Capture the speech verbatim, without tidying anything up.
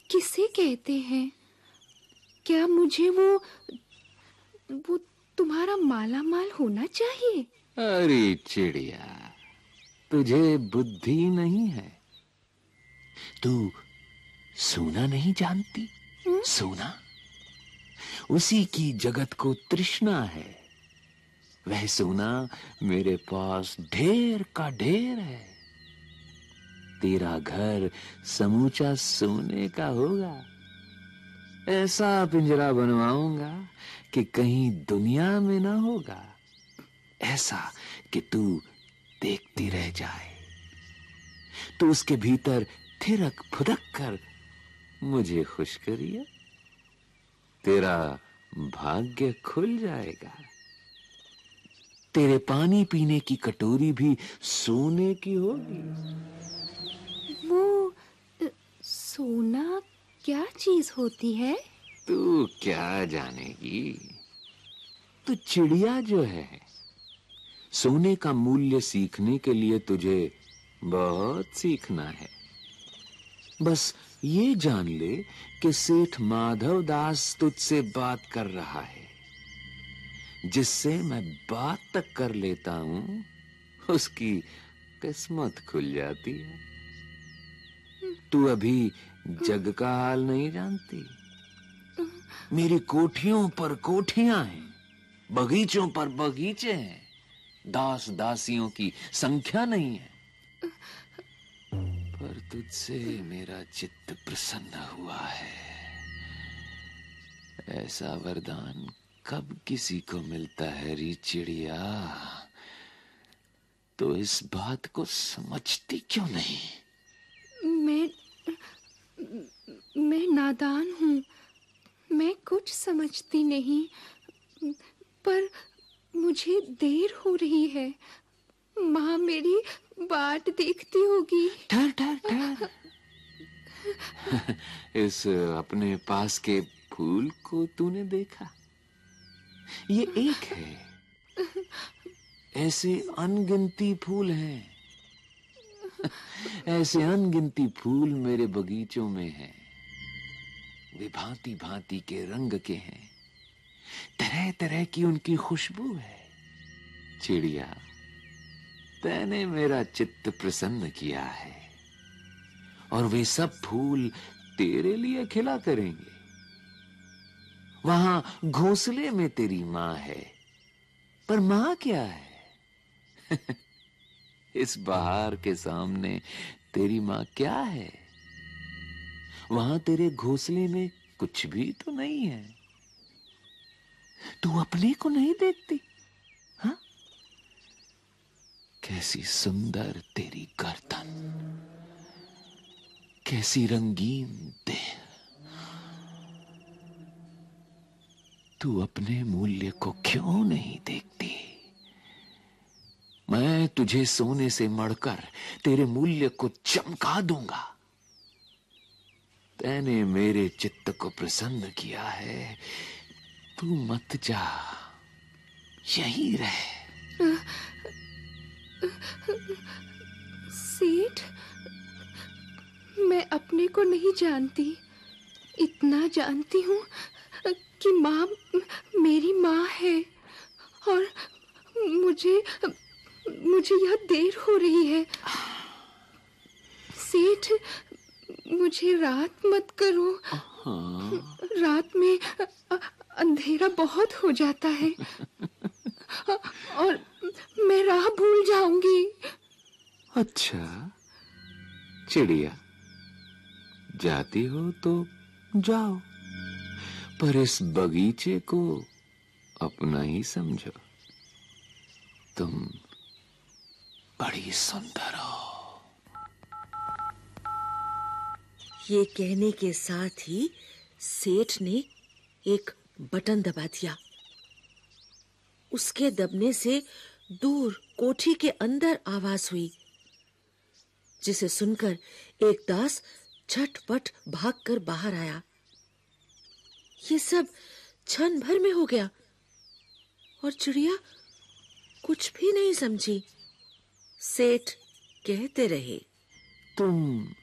किसे कहते हैं? क्या मुझे वो वो तुम्हारा माला माल होना चाहिए? अरे चिड़िया, तुझे बुद्धि नहीं है। तू सोना नहीं जानती? हुँ? सोना उसी की जगत को तृष्णा है। वह सोना मेरे पास ढेर का ढेर है। तेरा घर समूचा सोने का होगा। ऐसा पिंजरा बनवाऊंगा कि कहीं दुनिया में ना होगा। ऐसा कि तू देखती रह जाए। तू उसके भीतर थिरक फुदक कर मुझे खुश करिए। तेरा भाग्य खुल जाएगा। तेरे पानी पीने की कटोरी भी सोने की होगी। वो अ, सोना क्या चीज होती है? तू क्या जानेगी? तू चिड़िया जो है, सोने का मूल्य सीखने के लिए तुझे बहुत सीखना है। बस ये जान ले कि सेठ माधव दास तुझसे बात कर रहा है। जिससे मैं बात तक कर लेता हूँ, उसकी किस्मत खुल जाती है। तू अभी जग का हाल नहीं जानती। मेरी कोठियों पर कोठियां हैं, बगीचों पर बगीचे हैं, दास दासियों की संख्या नहीं है। पर तुझसे मेरा चित्त प्रसन्न हुआ है। ऐसा वरदान कब किसी को मिलता है री चिड़िया? तो इस बात को समझती क्यों नहीं? मैं मैं नादान हूँ। मैं कुछ समझती नहीं। पर मुझे देर हो रही है। माँ मेरी बाट देखती होगी। ठहर ठहर ठहर। इस अपने पास के फूल को तूने देखा? ये एक है। ऐसे अनगिनती फूल हैं। ऐसे अनगिनती फूल मेरे बगीचों में हैं। वे भांति भांति के रंग के हैं। तरह तरह की उनकी खुशबू है। चिड़िया, तैने मेरा चित्त प्रसन्न किया है और वे सब फूल तेरे लिए खिला करेंगे। वहां घोंसले में तेरी माँ है, पर माँ क्या है? इस बहार के सामने तेरी माँ क्या है? वहां तेरे घोंसले में कुछ भी तो नहीं है। तू अपने को नहीं देखती? हाँ, कैसी सुंदर तेरी गर्दन, कैसी रंगीन देह। तू अपने मूल्य को क्यों नहीं देखती? मैं तुझे सोने से मढ़कर तेरे मूल्य को चमका दूंगा। तैने मेरे चित्त को प्रसन्न किया है। तू मत जा, यहीं रह। सेठ, मैं अपने को नहीं जानती। इतना जानती हूँ कि माँ मेरी माँ है और मुझे मुझे यह देर हो रही है। सेठ, मुझे रात मत करो। हाँ। रात में अंधेरा बहुत हो जाता है और मैं राह भूल जाऊंगी। अच्छा चिड़िया, जाती हो तो जाओ, पर इस बगीचे को अपना ही समझो। तुम बड़ी सुंदर हो। ये कहने के साथ ही सेठ ने एक बटन दबा दिया। उसके दबने से दूर कोठी के अंदर आवाज हुई, जिसे सुनकर एक दास झटपट भागकर बाहर आया। ये सब क्षण भर में हो गया और चिड़िया कुछ भी नहीं समझी। सेठ कहते रहे, तुम